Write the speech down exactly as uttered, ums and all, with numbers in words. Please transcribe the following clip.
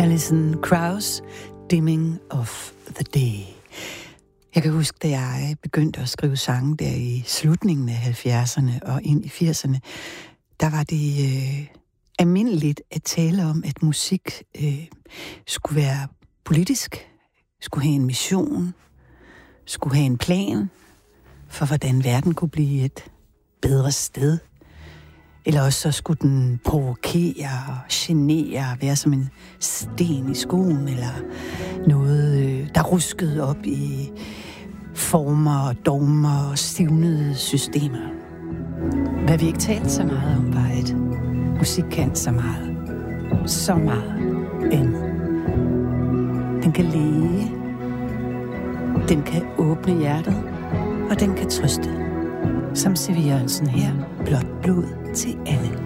Alison Krauss, Dimming of the Day. Jeg kan huske, da jeg begyndte at skrive sange der i slutningen af halvfjerdserne og ind i firserne, der var det øh, almindeligt at tale om, at musik øh, skulle være politisk, skulle have en mission, skulle have en plan for, hvordan verden kunne blive et bedre sted. Eller også så skulle den provokere og genere, være som en sten i skoen, eller noget, der ruskede op i former og dogmer og stivnede systemer. Hvad vi ikke talte så meget om, var, at musik kan så meget. Så meget. End den kan læge, den kan åbne hjertet, og den kan trøste. Som C V Jørgensen her, blåt blod til alle.